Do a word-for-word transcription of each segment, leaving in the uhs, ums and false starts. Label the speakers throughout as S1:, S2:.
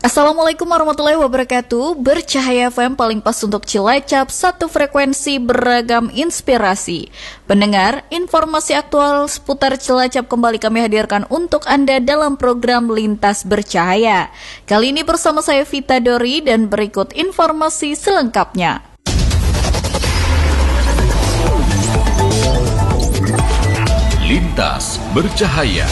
S1: Assalamualaikum warahmatullahi wabarakatuh. Bercahaya F M paling pas untuk Cilacap, satu frekuensi beragam inspirasi. Pendengar, informasi aktual seputar Cilacap kembali kami hadirkan untuk Anda dalam program Lintas Bercahaya. Kali ini bersama saya Vita Dori dan berikut informasi selengkapnya.
S2: Lintas Bercahaya.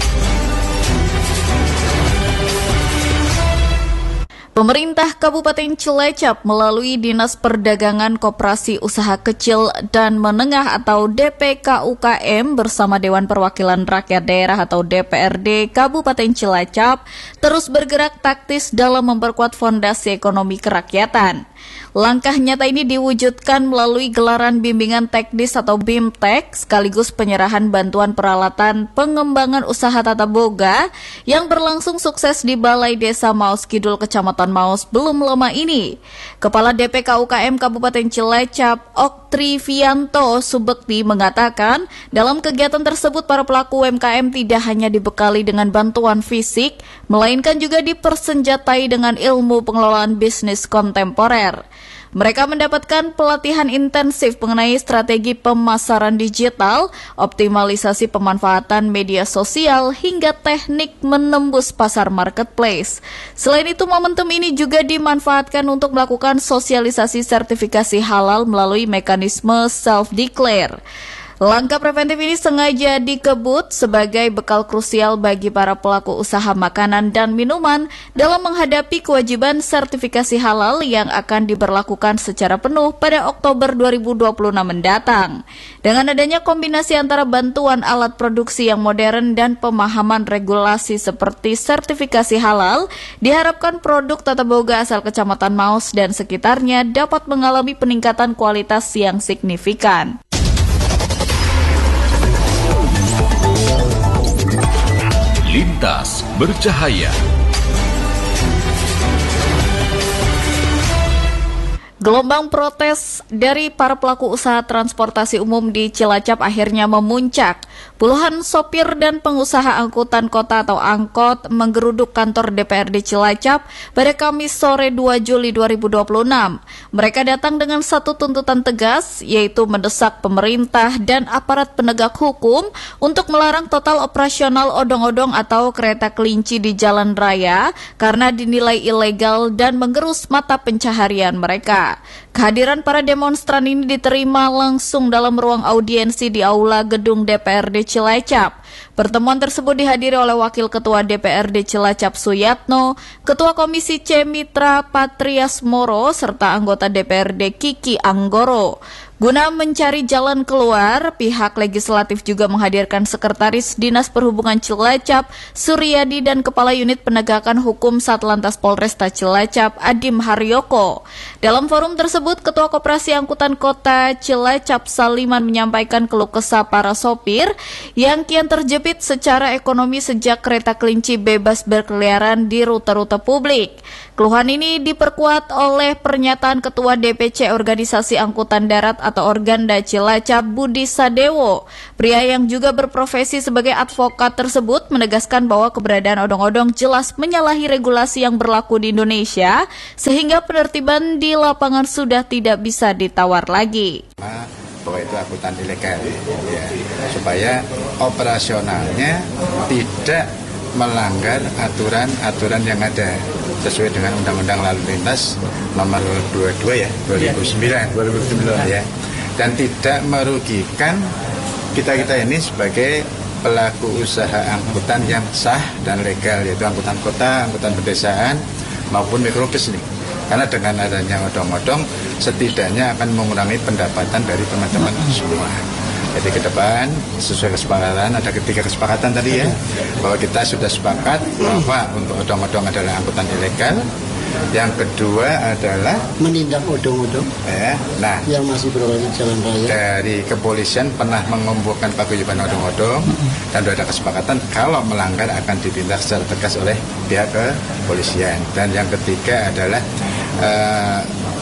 S1: Pemerintah Kabupaten Cilacap melalui Dinas Perdagangan Koperasi Usaha Kecil dan Menengah atau D P K U K M bersama Dewan Perwakilan Rakyat Daerah atau D P R D Kabupaten Cilacap terus bergerak taktis dalam memperkuat fondasi ekonomi kerakyatan. Langkah nyata ini diwujudkan melalui gelaran bimbingan teknis atau BIMTEK sekaligus penyerahan bantuan peralatan pengembangan usaha tata boga yang berlangsung sukses di Balai Desa Maus Kidul Kecamatan Maus belum lama ini. Kepala D P K U K M Kabupaten Cilacap Oktrivianto Subekti mengatakan dalam kegiatan tersebut para pelaku U M K M tidak hanya dibekali dengan bantuan fisik melainkan juga dipersenjatai dengan ilmu pengelolaan bisnis kontemporer. Mereka mendapatkan pelatihan intensif mengenai strategi pemasaran digital, optimalisasi pemanfaatan media sosial, hingga teknik menembus pasar marketplace. Selain itu, momentum ini juga dimanfaatkan untuk melakukan sosialisasi sertifikasi halal melalui mekanisme self-declare. Langkah preventif ini sengaja dikebut sebagai bekal krusial bagi para pelaku usaha makanan dan minuman dalam menghadapi kewajiban sertifikasi halal yang akan diberlakukan secara penuh pada Oktober dua ribu dua puluh enam mendatang. Dengan adanya kombinasi antara bantuan alat produksi yang modern dan pemahaman regulasi seperti sertifikasi halal, diharapkan produk tata boga asal Kecamatan Maus dan sekitarnya dapat mengalami peningkatan kualitas yang signifikan.
S2: Lintas Bercahaya.
S1: Gelombang protes dari para pelaku usaha transportasi umum di Cilacap akhirnya memuncak. Puluhan sopir dan pengusaha angkutan kota atau angkot menggeruduk kantor D P R D Cilacap pada Kamis sore dua Juli dua ribu dua puluh enam. Mereka datang dengan satu tuntutan tegas, yaitu mendesak pemerintah dan aparat penegak hukum untuk melarang total operasional odong-odong atau kereta kelinci di jalan raya karena dinilai ilegal dan menggerus mata pencaharian mereka. Kehadiran para demonstran ini diterima langsung dalam ruang audiensi di Aula Gedung D P R D Cilacap. Pertemuan tersebut dihadiri oleh Wakil Ketua D P R D Cilacap Suyatno, Ketua Komisi C Mitra Patrias Moro, serta anggota D P R D Kiki Anggoro. Guna mencari jalan keluar, pihak legislatif juga menghadirkan Sekretaris Dinas Perhubungan Cilacap, Suryadi, dan Kepala Unit Penegakan Hukum Satlantas Polresta Cilacap, Adim Haryoko. Dalam forum tersebut, Ketua Koperasi Angkutan Kota Cilacap Saliman menyampaikan keluh kesah para sopir yang kian terjepit secara ekonomi sejak kereta kelinci bebas berkeliaran di rute-rute publik. Keluhan ini diperkuat oleh pernyataan Ketua D P C Organisasi Angkutan Darat atau Organda Cilacap Budi Sadewo. Pria yang juga berprofesi sebagai advokat tersebut menegaskan bahwa keberadaan odong-odong jelas menyalahi regulasi yang berlaku di Indonesia sehingga penertiban di lapangan sudah tidak bisa ditawar lagi.
S3: Bahwa itu angkutan ilegal ya, supaya operasionalnya tidak melanggar aturan-aturan yang ada sesuai dengan Undang-Undang Lalu Lintas nomor dua puluh dua ya dua ribu sembilan ya, dan tidak merugikan kita-kita ini sebagai pelaku usaha angkutan yang sah dan legal, yaitu angkutan kota, angkutan pedesaan maupun mikrobus ini. Karena dengan adanya odong-odong setidaknya akan mengurangi pendapatan dari teman-teman semua. Jadi ke depan sesuai kesepakatan, ada ketiga kesepakatan tadi ya, bahwa kita sudah sepakat bahwa untuk odong-odong adalah angkutan ilegal. Yang kedua adalah
S4: menindak odong-odong
S3: ya, nah,
S4: yang masih berada di jalan raya.
S3: Dari kepolisian pernah mengumpulkan paguyuban odong-odong dan sudah ada kesepakatan kalau melanggar akan ditindak secara tegas oleh pihak kepolisian. Dan yang ketiga adalah uh,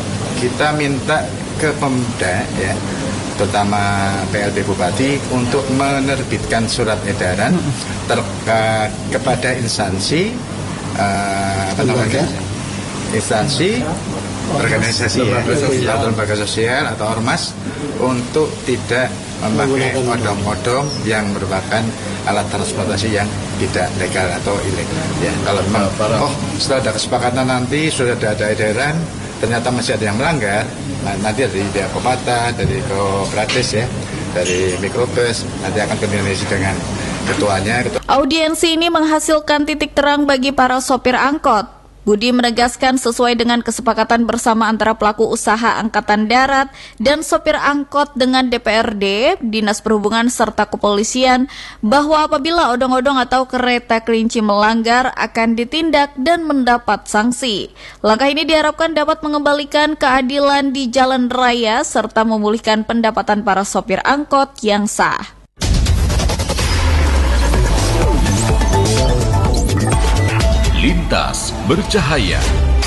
S3: kita minta ke Pemda ya, terutama P L B Bupati untuk menerbitkan surat edaran terka, kepada instansi uh, apa namanya instansi organisasi ya, atau lembaga sosial atau ormas untuk tidak memakai odong-odong yang merupakan alat transportasi yang tidak legal atau ilegal. Ya, kalau memang oh setelah ada kesepakatan nanti sudah ada edaran ternyata masih ada yang melanggar, nah, nanti dari pihak Kopata, dari Kooperatis ya, dari Mikrobus nanti akan koordinasi dengan ketuanya. Ketua.
S1: Audiensi ini menghasilkan titik terang bagi para sopir angkot. Budi menegaskan sesuai dengan kesepakatan bersama antara pelaku usaha angkatan darat dan sopir angkot dengan D P R D, Dinas Perhubungan serta Kepolisian bahwa apabila odong-odong atau kereta kelinci melanggar akan ditindak dan mendapat sanksi. Langkah ini diharapkan dapat mengembalikan keadilan di jalan raya serta memulihkan pendapatan para sopir angkot yang sah.
S2: Lintas bercahaya.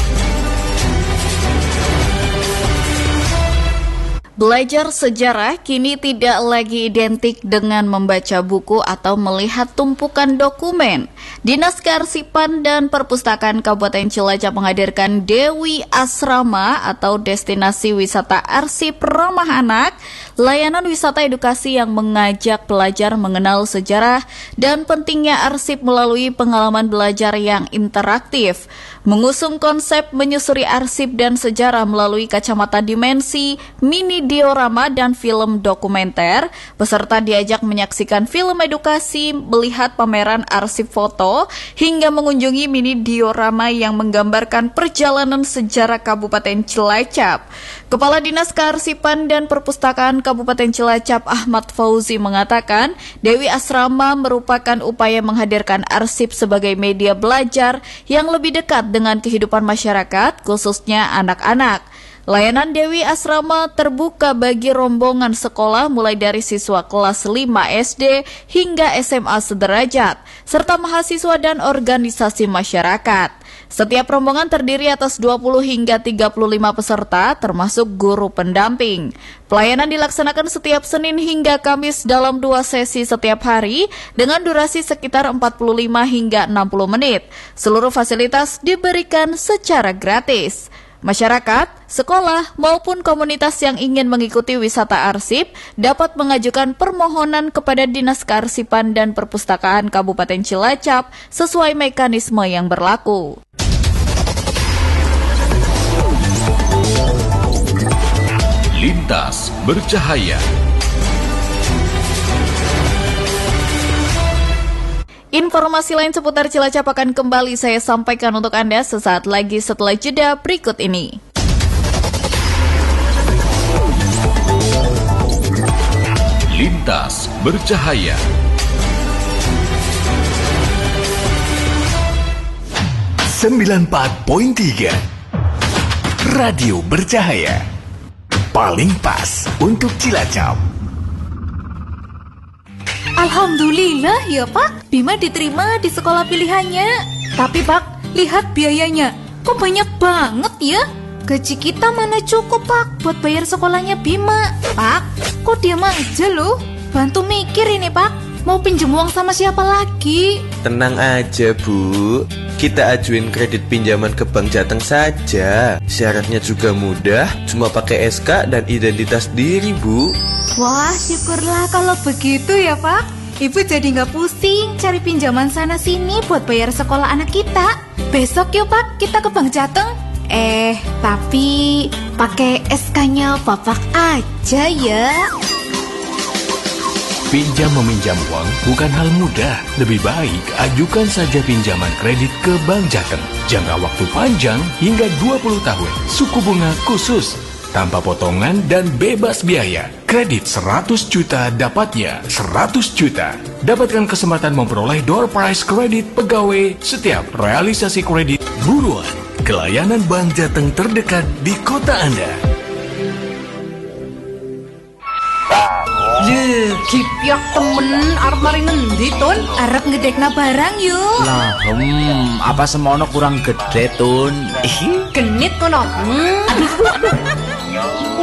S1: Belajar sejarah kini tidak lagi identik dengan membaca buku atau melihat tumpukan dokumen. Dinas Kearsipan dan Perpustakaan Kabupaten Cilacap menghadirkan Dewi Asrama atau destinasi wisata arsip ramah anak, layanan wisata edukasi yang mengajak pelajar mengenal sejarah dan pentingnya arsip melalui pengalaman belajar yang interaktif. Mengusung konsep menyusuri arsip dan sejarah melalui kacamata dimensi, mini diorama dan film dokumenter, peserta diajak menyaksikan film edukasi, melihat pameran arsip foto, hingga mengunjungi mini diorama yang menggambarkan perjalanan sejarah Kabupaten Cilacap. Kepala Dinas Kearsipan dan Perpustakaan Kabupaten Cilacap Ahmad Fauzi mengatakan, Dewi Asrama merupakan upaya menghadirkan arsip sebagai media belajar yang lebih dekat dengan kehidupan masyarakat, khususnya anak-anak. Layanan Dewi Asrama terbuka bagi rombongan sekolah mulai dari siswa kelas lima S D hingga S M A sederajat, serta mahasiswa dan organisasi masyarakat. Setiap rombongan terdiri atas dua puluh hingga tiga puluh lima peserta, termasuk guru pendamping. Pelayanan dilaksanakan setiap Senin hingga Kamis dalam dua sesi setiap hari dengan durasi sekitar empat puluh lima hingga enam puluh menit. Seluruh fasilitas diberikan secara gratis. Masyarakat, sekolah, maupun komunitas yang ingin mengikuti wisata arsip dapat mengajukan permohonan kepada Dinas Kearsipan dan Perpustakaan Kabupaten Cilacap sesuai mekanisme yang berlaku.
S2: Lintas bercahaya.
S1: Informasi lain seputar Cilacap akan kembali saya sampaikan untuk Anda sesaat lagi setelah jeda berikut ini.
S2: Lintas bercahaya.
S5: sembilan puluh empat koma tiga Radio Bercahaya. Paling pas untuk Cilacap.
S6: Alhamdulillah ya Pak, Bima diterima di sekolah pilihannya. Tapi Pak, lihat biayanya, kok banyak banget ya? Gaji kita mana cukup Pak buat bayar sekolahnya Bima. Pak, kok diam aja loh? Bantu mikir ini Pak, mau pinjem uang sama siapa lagi?
S7: Tenang aja Bu, kita ajuin kredit pinjaman ke Bank Jateng saja. Syaratnya juga mudah, cuma pakai S K dan identitas diri Bu.
S6: Wah, syukurlah kalau begitu ya Pak. Ibu jadi nggak pusing cari pinjaman sana sini buat bayar sekolah anak kita. Besok yuk Pak, kita ke Bank Jateng. Eh, tapi pakai S K-nya Bapak aja ya.
S5: Pinjam meminjam uang bukan hal mudah. Lebih baik ajukan saja pinjaman kredit ke Bank Jateng. Jangka waktu panjang hingga dua puluh tahun. Suku bunga khusus, tanpa potongan dan bebas biaya. Kredit seratus juta dapatnya seratus juta. Dapatkan kesempatan memperoleh door prize kredit pegawai setiap realisasi kredit. Buruan ke layanan Bank Jateng terdekat di kota Anda.
S6: Leh, kipiak temen arep mari ngendi Tun? Arep ngedekna barang yuk.
S8: Lah, hmm, apa semono kurang gede Tun?
S6: Genit kono. Hmm. Aduh, aduh.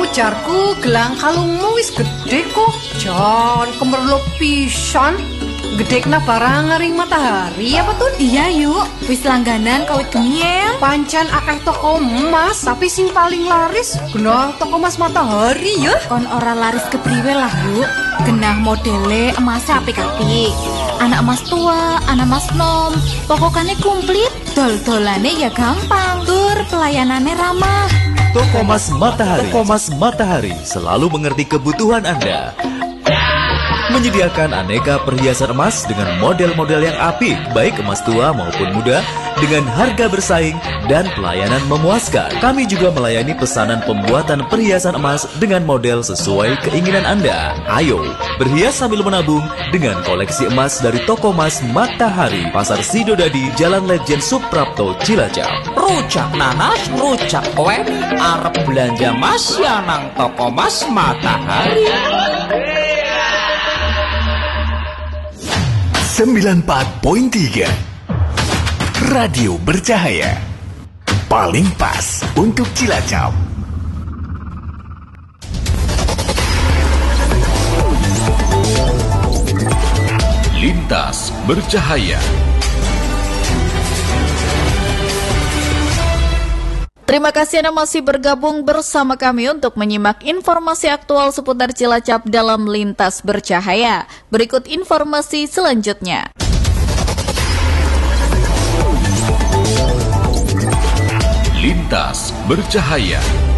S6: Ujarku gelang kalungmu wis gede kok. Jan kemerluk pisan.
S9: Gedekna barang ngaring Matahari apa tuh?
S6: Iya yuk, wis langganan kawit gemiel.
S9: Pancen akeh toko emas, tapi sing paling laris genah toko emas Matahari ya.
S6: Kon ora laris kepriwe lah yuk. Genah modele emasnya apik-apik. Anak emas tua, anak emas nom, pokoknya komplit. Dol-dolane ya gampang, tur pelayanannya ramah.
S10: Toko Emas Matahari. Toko Emas Matahari selalu mengerti kebutuhan Anda. Menyediakan aneka perhiasan emas dengan model-model yang apik, baik emas tua maupun muda, dengan harga bersaing dan pelayanan memuaskan. Kami juga melayani pesanan pembuatan perhiasan emas dengan model sesuai keinginan Anda. Ayo, berhias sambil menabung dengan koleksi emas dari Toko Emas Matahari, Pasar Sidodadi, Jalan Lejen Suprapto, Cilacap.
S8: Rujak nanas, rujak kue, arep belanja mas ya nang Toko Emas Matahari.
S5: sembilan puluh empat koma tiga Radio Bercahaya, paling pas untuk Cilacap.
S2: Lintas Bercahaya.
S1: Terima kasih Anda masih bergabung bersama kami untuk menyimak informasi aktual seputar Cilacap dalam Lintas Bercahaya. Berikut informasi selanjutnya.
S2: Lintas Bercahaya.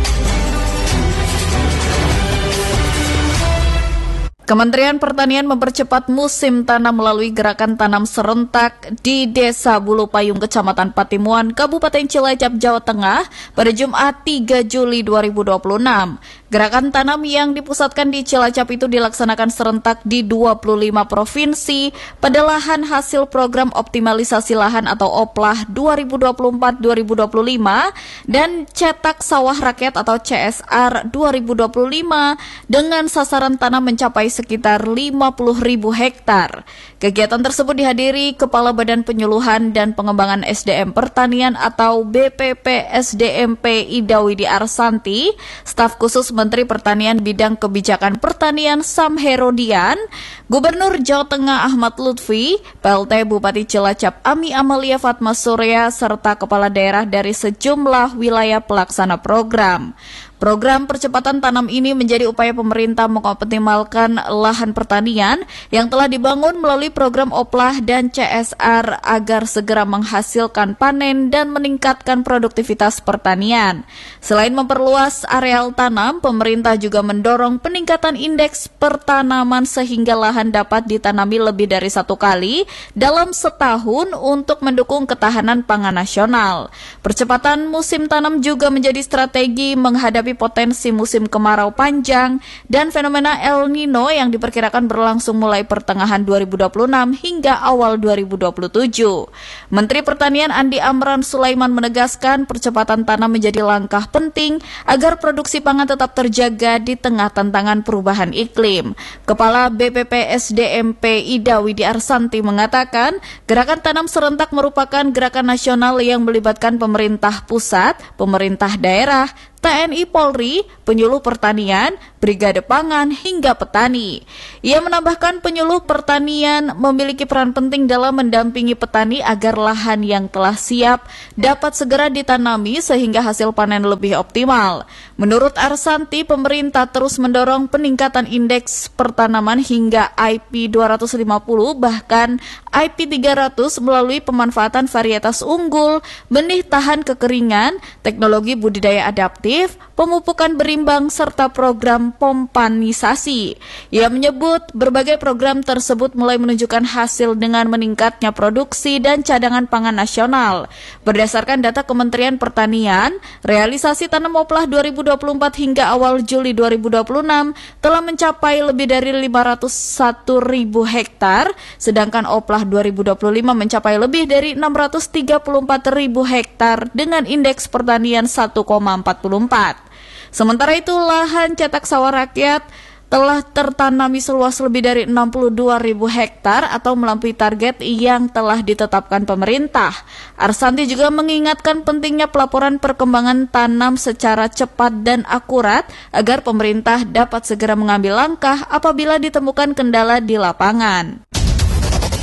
S1: Kementerian Pertanian mempercepat musim tanam melalui gerakan tanam serentak di Desa Bulu Payung, Kecamatan Patimuan, Kabupaten Cilacap, Jawa Tengah pada Jumat tiga Juli dua ribu dua puluh enam. Gerakan tanam yang dipusatkan di Cilacap itu dilaksanakan serentak di dua puluh lima provinsi pada lahan hasil program optimalisasi lahan atau OPLAH dua ribu dua puluh empat dua ribu dua puluh lima dan cetak sawah rakyat atau C S R dua ribu dua puluh lima dengan sasaran tanam mencapai sekitar lima puluh ribu hektar. Kegiatan tersebut dihadiri Kepala Badan Penyuluhan dan Pengembangan S D M Pertanian atau B P P S D M P Ida Widi Arsanti, staf khusus Menteri Pertanian Bidang Kebijakan Pertanian Sam Herodian, Gubernur Jawa Tengah Ahmad Lutfi, P L T Bupati Cilacap Ami Amalia Fatma Surya, serta kepala daerah dari sejumlah wilayah pelaksana program. Program percepatan tanam ini menjadi upaya pemerintah mengoptimalkan lahan pertanian yang telah dibangun melalui program OPLAH dan C S R agar segera menghasilkan panen dan meningkatkan produktivitas pertanian. Selain memperluas areal tanam, pemerintah juga mendorong peningkatan indeks pertanaman sehingga lahan dapat ditanami lebih dari satu kali dalam setahun untuk mendukung ketahanan pangan nasional. Percepatan musim tanam juga menjadi strategi menghadapi potensi musim kemarau panjang dan fenomena El Nino yang diperkirakan berlangsung mulai pertengahan dua ribu dua puluh enam hingga awal dua ribu dua puluh tujuh. Menteri Pertanian Andi Amran Sulaiman menegaskan percepatan tanam menjadi langkah penting agar produksi pangan tetap terjaga di tengah tantangan perubahan iklim. Kepala B P P S D M P Ida Widi Arsanti mengatakan, gerakan tanam serentak merupakan gerakan nasional yang melibatkan pemerintah pusat, pemerintah daerah, T N I Polri, penyuluh pertanian, brigade pangan, hingga petani. Ia menambahkan penyuluh pertanian memiliki peran penting dalam mendampingi petani agar lahan yang telah siap dapat segera ditanami sehingga hasil panen lebih optimal. Menurut Arsanti, pemerintah terus mendorong peningkatan indeks pertanaman hingga I P dua ratus lima puluh bahkan I P tiga ratus melalui pemanfaatan varietas unggul, benih tahan kekeringan, teknologi budidaya adaptif, pemupukan berimbang, serta program pompanisasi. Ia menyebut berbagai program tersebut mulai menunjukkan hasil dengan meningkatnya produksi dan cadangan pangan nasional. Berdasarkan data Kementerian Pertanian, realisasi tanam OPLAH dua ribu dua puluh empat hingga awal Juli dua ribu dua puluh enam telah mencapai lebih dari lima ratus satu ribu hektar, sedangkan OPLAH dua ribu dua puluh lima mencapai lebih dari enam ratus tiga puluh empat ribu hektar dengan indeks pertanian satu koma empat empat. Sementara itu, lahan cetak sawah rakyat telah tertanami seluas lebih dari enam puluh dua ribu hektar atau melampaui target yang telah ditetapkan pemerintah. Arsanti juga mengingatkan pentingnya pelaporan perkembangan tanam secara cepat dan akurat agar pemerintah dapat segera mengambil langkah apabila ditemukan kendala di lapangan.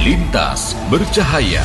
S2: Lintas Bercahaya.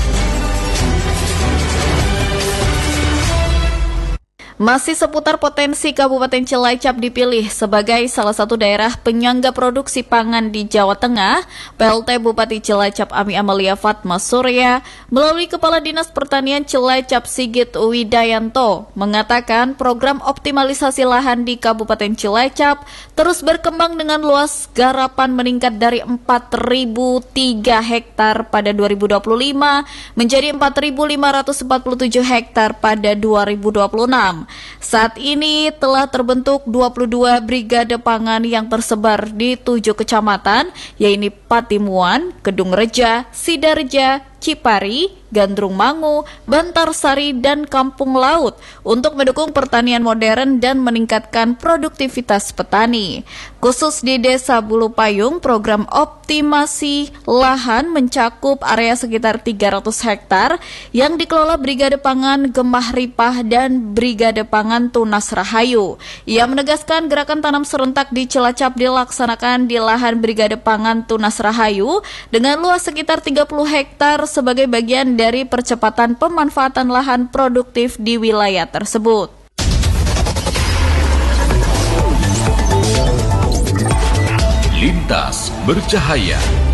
S1: Masih seputar potensi Kabupaten Cilacap dipilih sebagai salah satu daerah penyangga produksi pangan di Jawa Tengah, P L T Bupati Cilacap Ami Amalia Fatma Surya melalui Kepala Dinas Pertanian Cilacap Sigit Widayanto mengatakan program optimalisasi lahan di Kabupaten Cilacap terus berkembang dengan luas garapan meningkat dari empat ribu tiga hektar pada dua ribu dua puluh lima menjadi empat ribu lima ratus empat puluh tujuh hektar pada dua ribu dua puluh enam. Saat ini telah terbentuk dua puluh dua brigade pangan yang tersebar di tujuh kecamatan, yaitu Patimuan, Kedung Reja, Sidarja, Cipari, Gandrung Mangu, Bantarsari, dan Kampung Laut untuk mendukung pertanian modern dan meningkatkan produktivitas petani. Khusus di Desa Bulu Payung, program optimasi lahan mencakup area sekitar tiga ratus hektar yang dikelola Brigade Pangan Gemah Ripah dan Brigade Pangan Tunas Rahayu. Ia menegaskan gerakan tanam serentak di Cilacap dilaksanakan di lahan Brigade Pangan Tunas Rahayu dengan luas sekitar tiga puluh hektar sebagai bagian dari percepatan pemanfaatan lahan produktif di wilayah tersebut.
S2: Lintas Bercahaya.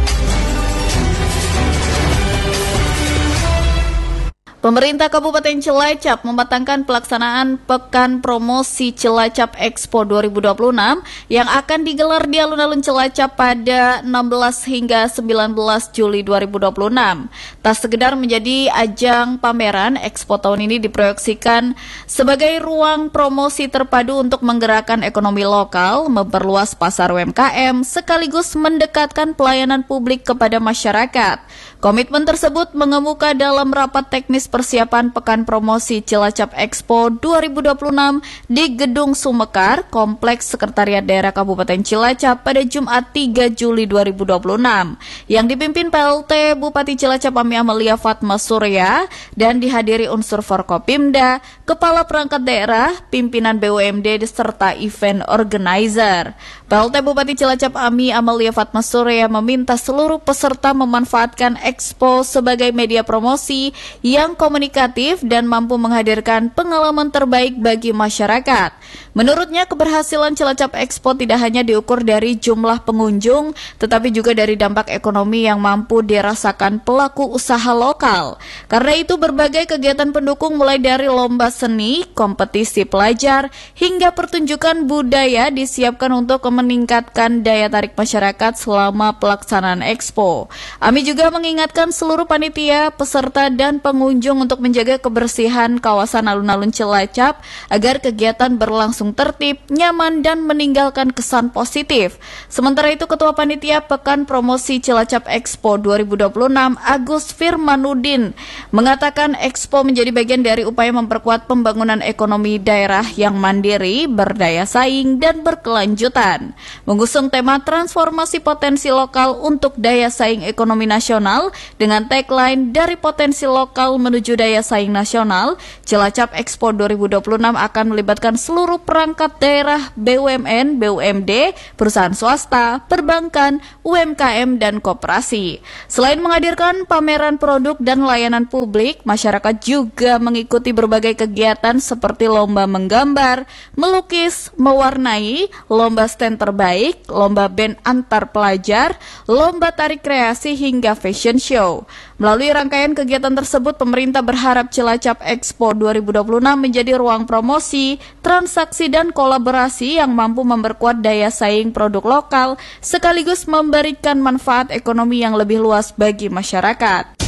S1: Pemerintah Kabupaten Cilacap mematangkan pelaksanaan Pekan Promosi Cilacap Expo dua ribu dua puluh enam yang akan digelar di alun-alun Cilacap pada enam belas hingga sembilan belas Juli dua ribu dua puluh enam. Tak sekedar menjadi ajang pameran, Expo tahun ini diproyeksikan sebagai ruang promosi terpadu untuk menggerakkan ekonomi lokal, memperluas pasar U M K M, sekaligus mendekatkan pelayanan publik kepada masyarakat. Komitmen tersebut mengemuka dalam rapat teknis persiapan Pekan Promosi Cilacap Expo dua ribu dua puluh enam di Gedung Sumekar, Kompleks Sekretariat Daerah Kabupaten Cilacap pada Jumat tiga Juli dua ribu dua puluh enam yang dipimpin P L T Bupati Cilacap Ami Amalia Fatma Surya dan dihadiri unsur Forkopimda, Kepala Perangkat Daerah, pimpinan B U M D serta event organizer. P L T Bupati Cilacap Ami Amalia Fatma Surya meminta seluruh peserta memanfaatkan Expo sebagai media promosi yang komunikatif dan mampu menghadirkan pengalaman terbaik bagi masyarakat. Menurutnya, keberhasilan Cilacap Expo tidak hanya diukur dari jumlah pengunjung, tetapi juga dari dampak ekonomi yang mampu dirasakan pelaku usaha lokal. Karena itu, berbagai kegiatan pendukung mulai dari lomba seni, kompetisi pelajar, hingga pertunjukan budaya disiapkan untuk meningkatkan daya tarik masyarakat selama pelaksanaan Expo. Ami juga mengingatkan seluruh panitia, peserta, dan pengunjung untuk menjaga kebersihan kawasan alun-alun Cilacap agar kegiatan berlangsung tertib, nyaman, dan meninggalkan kesan positif. Sementara itu, Ketua Panitia Pekan Promosi Cilacap Expo dua ribu dua puluh enam, Agus Firmanudin, mengatakan Expo menjadi bagian dari upaya memperkuat pembangunan ekonomi daerah yang mandiri, berdaya saing, dan berkelanjutan. Mengusung tema transformasi potensi lokal untuk daya saing ekonomi nasional dengan tagline dari potensi lokal menuju daya saing nasional, Cilacap Expo dua ribu dua puluh enam akan melibatkan seluruh perangkat daerah, B U M N, B U M D, perusahaan swasta, perbankan, U M K M, dan koperasi. Selain menghadirkan pameran produk dan layanan publik, masyarakat juga mengikuti berbagai kegiatan seperti lomba menggambar, melukis, mewarnai, lomba stand terbaik, lomba band antar pelajar, lomba tarik kreasi, hingga fashion show. Melalui rangkaian kegiatan tersebut, pemerintah berharap Cilacap Expo dua ribu dua puluh enam menjadi ruang promosi, transaksi, dan kolaborasi yang mampu memperkuat daya saing produk lokal, sekaligus memberikan manfaat ekonomi yang lebih luas bagi masyarakat.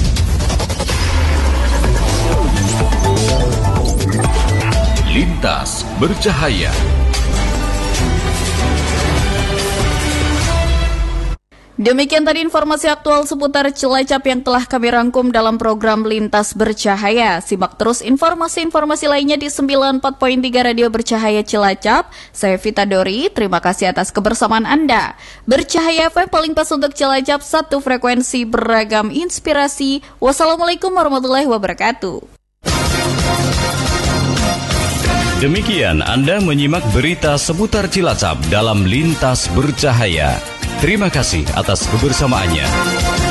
S2: Lintas Bercahaya.
S1: Demikian tadi informasi aktual seputar Cilacap yang telah kami rangkum dalam program Lintas Bercahaya. Simak terus informasi-informasi lainnya di sembilan puluh empat koma tiga Radio Bercahaya Cilacap. Saya Vita Dori, terima kasih atas kebersamaan Anda. Bercahaya F M paling pas untuk Cilacap, satu frekuensi beragam inspirasi. Wassalamualaikum warahmatullahi wabarakatuh.
S11: Demikian Anda menyimak berita seputar Cilacap dalam Lintas Bercahaya. Terima kasih atas kebersamaannya.